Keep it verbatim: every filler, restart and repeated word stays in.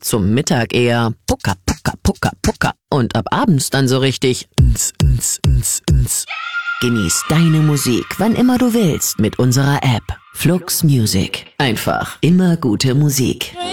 zum Mittag eher Pucka, Pucka, Pucka, Pucka und ab abends dann so richtig ns, ns, ns, ns. Genieß deine Musik, wann immer du willst, mit unserer App Flux Music. Einfach immer gute Musik.